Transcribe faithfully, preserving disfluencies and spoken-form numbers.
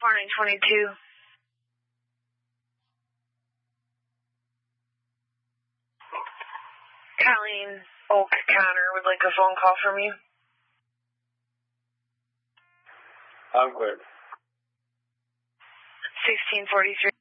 four nine twenty-two. Colleen Oak Connor would like a phone call from you. I'm clear. sixteen forty-three.